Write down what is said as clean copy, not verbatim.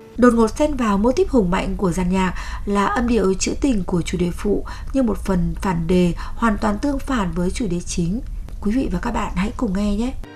Đột ngột xen vào mô típ hùng mạnh của dàn nhạc là âm điệu trữ tình của chủ đề phụ như một phần phản đề hoàn toàn tương phản với chủ đề chính. Quý vị và các bạn hãy cùng nghe nhé.